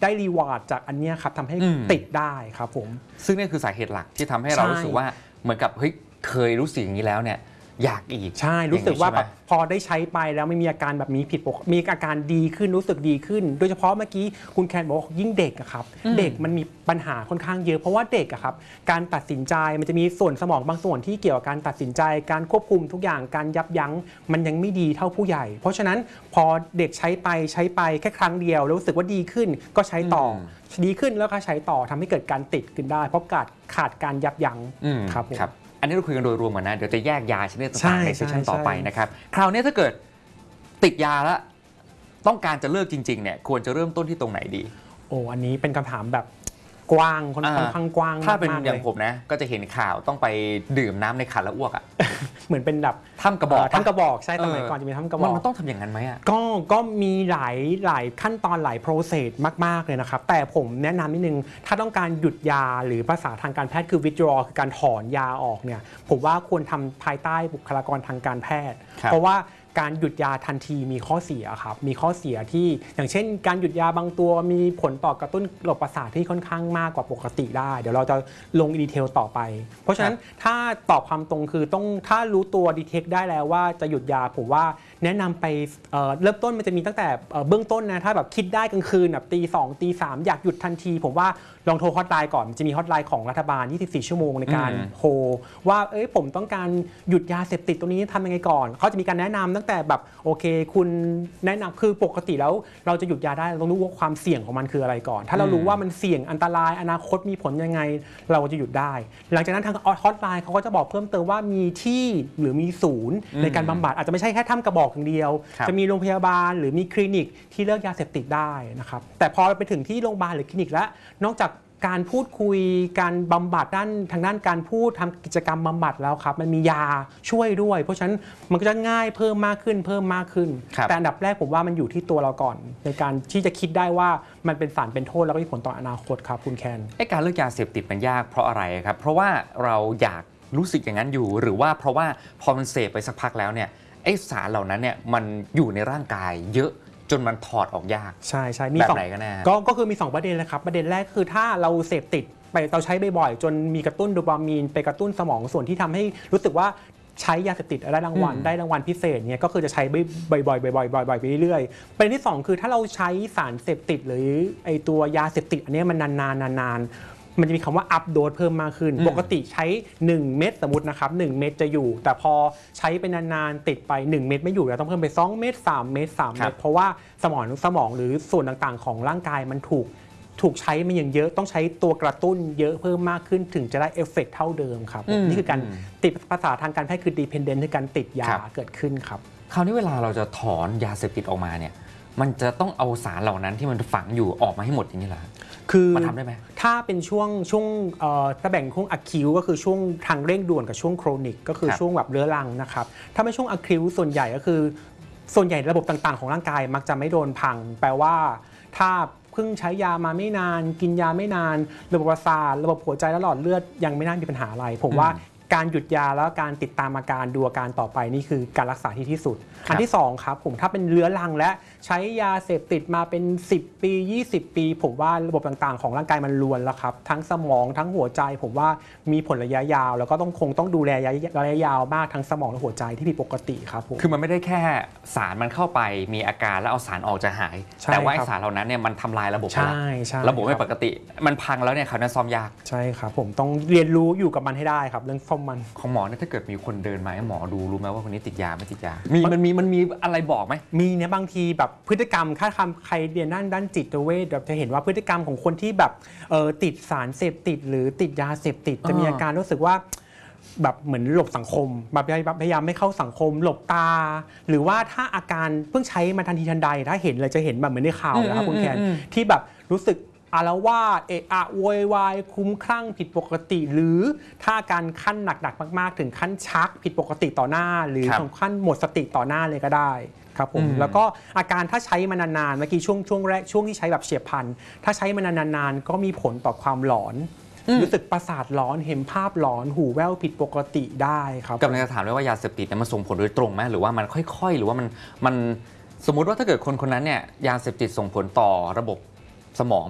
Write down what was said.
ได้รีวอร์ดจากอันนี้ครับทำให้ติดได้ครับผมซึ่งนี่คือสาเหตุหลักที่ทำให้เรารู้สึกว่าเหมือนกับเฮ้ยเคยรู้สึกอย่างนี้แล้วเนี่ยอยากอีกใช่รู้สึกว่าแบบพอได้ใช้ไปแล้วไม่มีอาการแบบนี้ผิดปกติมีอาการดีขึ้นรู้สึกดีขึ้นโดยเฉพาะเมื่อกี้คุณแคนบอกยิ่งเด็กอะครับเด็กมันมีปัญหาค่อนข้างเยอะเพราะว่าเด็กอะครับการตัดสินใจมันจะมีส่วนสมองบางส่วนที่เกี่ยวกับการตัดสินใจการควบคุมทุกอย่างการยับยั้งมันยังไม่ดีเท่าผู้ใหญ่เพราะฉะนั้นพอเด็กใช้ไปแค่ครั้งเดียวแล้วรู้สึกว่าดีขึ้นก็ใช้ต่อดีขึ้นแล้วก็ใช้ต่อทำให้เกิดการติดขึ้นได้เพราะขาดการยับยั้งครับอันนี้เราคุยกันโดยรวมกันนะเดี๋ยวจะแยกยาชนิดต่างๆในเซสชันต่อไปนะครับคราวนี้ถ้าเกิดติดยาแล้วต้องการจะเลิกจริงๆเนี่ยควรจะเริ่มต้นที่ตรงไหนดีอันนี้เป็นคำถามแบบกว้างค่อนข้างกว้างถ้าเป็นอย่างผมนะก็จะเห็นข่าวต้องไปดื่มน้ำในขันแล้วอ้วกอ่ะเหมือนเป็นแบบถ้ำกระบอกใช่สมัยก่อนจะมีถ้ำกระบอกมันต้องทำอย่างนั้นไหมอ่ะก็มีหลายขั้นตอนหลายโปรเซสมากๆเลยนะครับแต่ผมแนะนำนิดนึงถ้าต้องการหยุดยาหรือภาษาทางการแพทย์คือ withdraw คือการถอนยาออกเนี่ยผมว่าควรทำภายใต้บุคลากรทางการแพทย์เพราะว่าการหยุดยาทันทีมีข้อเสียครับมีข้อเสียที่อย่างเช่นการหยุดยาบางตัวมีผลต่อกระตุ้นระบบประสาทที่ค่อนข้างมากกว่าปกติได้เดี๋ยวเราจะลงดีเทลต่อไปเพราะฉะนั้นถ้าตอบความตรงคือต้องถ้ารู้ตัวดีเทคได้แล้วว่าจะหยุดยาผมว่าแนะนำไปเริ่มต้นมันจะมีตั้งแต่เบื้องต้นนะถ้าแบบคิดได้กลางคืนแบบตี 2 ตี 3อยากหยุดทันทีผมว่าลองโทรฮอตไลน์ก่อนจะมีฮอตไลน์ของรัฐบาล24ชั่วโมงในการโทรว่าผมต้องการหยุดยาเสพติดตัวนี้ทำยังไงก่อนเขาจะมีการแนะนำตั้งแต่แบบโอเคคุณแนะนำคือปกติแล้วเราจะหยุดยาได้เราต้องรู้ว่าความเสี่ยงของมันคืออะไรก่อนถ้าเรารู้ว่ามันเสี่ยงอันตรายอนาคตมีผลยังไงเราจะหยุดได้หลังจากนั้นทางฮอตไลน์เขาก็จะบอกเพิ่มเติมว่ามีที่หรือมีศูนย์ในการบำบัดอาจจะไม่ใช่แค่ถ้ำกระบอกอย่างเดียวจะมีโรงพยาบาลหรือมีคลินิกที่เลิกยาเสพติดได้นะครับแต่พอไปถึงที่โรงพยาบาลหรือคลินิกแล้วนอกจากการพูดคุยการบำบัดทางด้านการพูดทำกิจกรรมบำบัดแล้วครับมันมียาช่วยด้วยเพราะฉะนั้นมันก็จะง่ายเพิ่มมากขึ้นแต่อันดับแรกผมว่ามันอยู่ที่ตัวเราก่อนในการที่จะคิดได้ว่ามันเป็นสารเป็นโทษแล้วก็มีผลต่ออนาคตครับคุณแคนการเลิกยาเสพติดมันยากเพราะอะไรครับเพราะว่าเราอยากรู้สึกอย่างนั้นอยู่หรือว่าเพราะว่าพอมันเสพไปสักพักแล้วเนี่ยสารเหล่านั้นเนี่ยมันอยู่ในร่างกายเยอะจนมันถอดออกยากใช่มีแบบไหนกันแน่ก็คือมี2ประเด็นเลยครับประเด็นแรกคือถ้าเราเสพติดไปเราใช้บ่อยๆจนมีกระตุ้นโดปามีนไปกระตุ้นสมองส่วนที่ทำให้รู้สึกว่าใช้ยาเสพติดได้รางวัลพิเศษเนี่ยก็คือจะใช้บ่อยๆไปเรื่อยๆประเด็นที่2คือถ้าเราใช้สารเสพติดหรือตัวยาเสพติดอันนี้มันนานมันจะมีคำว่าอัพโดสเพิ่มมากขึ้นปกติใช้1เม็ดสมมตินะครับ1เม็ดจะอยู่แต่พอใช้ไปนานๆติดไป1เม็ดไม่อยู่เราต้องเพิ่มไป2เม็ด3เม็ดเพราะว่าสมองหรือส่วนต่างๆของร่างกายมันถูกใช้มาอย่างเยอะต้องใช้ตัวกระตุ้นเยอะเพิ่มมากขึ้นถึงจะได้เอฟเฟกต์เท่าเดิมครับนี่คือการติดภาษาทางการแพทย์คือ dependent คือการติดยาเกิดขึ้นครับคราวนี้เวลาเราจะถอนยาเสพติดออกมาเนี่ยมันจะต้องเอาสารเหล่านั้นที่มันฝังอยู่ออกมาให้หมดอย่างนี้เหรอคือมันทำได้ไหมถ้าเป็นช่วงถ้าแบ่งช่วงอะคิวก็คือช่วงทางเร่งด่วนกับช่วงโครนิกก็คือช่วงแบบเรื้อรังนะครับถ้าเป็นช่วงอะคิวส่วนใหญ่ก็คือส่วนใหญ่ระบบต่างๆของร่างกายมักจะไม่โดนพังแปลว่าถ้าเพิ่งใช้ยามาไม่นานกินยาไม่นานระบบประสาทระบบหัวใจและหลอดเลือดยังไม่น่ามีปัญหาอะไรผมว่าการหยุดยาแล้วการติดตามอาการดูอาการต่อไปนี่คือการรักษาที่สุดอันที่2ครับผมถ้าเป็นเรื้อรังและใช้ยาเสพติดมาเป็น10ปี20ปีผมว่าระบบต่างๆของร่างกายมันรวนแล้วครับทั้งสมองทั้งหัวใจผมว่ามีผลระยะยาวแล้วก็ต้องดูแลระยะยาวมากทั้งสมองและหัวใจที่ผิดปกติครับผมคือมันไม่ได้แค่สารมันเข้าไปมีอาการแล้วเอาสารออกจะหายแต่ว่าสารเหล่านั้นเนี่ยมันทำลายระบบระบบไม่ปกติมันพังแล้วเนี่ยเขาจะซ่อมยากใช่ครับผมต้องเรียนรู้อยู่กับมันให้ได้ครับเรื่องซ่อมมันของหมอเนี่ยถ้าเกิดมีคนเดินมาให้หมอดูรู้ไหมว่าคนนี้ติดยาไม่ติดยามันมีอะไรบอกไหมมีเนี่ยบางทีแบบพฤติกรรมถ้าใครเรียนด้านจิตเวชจะเห็นว่าพฤติกรรมของคนที่แบบติดสารเสพติดหรือติดยาเสพติดจะมีอาการรู้สึกว่าแบบเหมือนหลบสังคมแบบพยายามไม่เข้าสังคมหลบตาหรือว่าถ้าอาการเพิ่งใช้มาทันทีทันใดถ้าเห็นเลยจะเห็นแบบเหมือนในข่าวนะครับคุณแคนที่แบบรู้สึกอาละวาดโวยวายคุ้มคลั่งผิดปกติหรือถ้าการขั้นหนักๆมากๆถึงขั้นชักผิดปกติต่อหน้าหรือถึงขั้นหมดสติต่อหน้าเลยก็ได้ครับผมแล้วก็อาการถ้าใช้มานานๆเมื่อกี้ช่วงแรกช่วงที่ใช้แบบเฉียบพลันถ้าใช้มานานๆก็มีผลต่อความหลอนรู้สึกประสาทหลอนเห็นภาพหลอนหูแว่วผิดปกติได้ครับกำลังจะถามเลยว่ายาเสพติดมันส่งผลโดยตรงไหมหรือว่ามันค่อยๆหรือว่ามันสมมุติว่าถ้าเกิดคนนั้นเนี่ยยาเสพติดส่งผลต่อระบบสมอง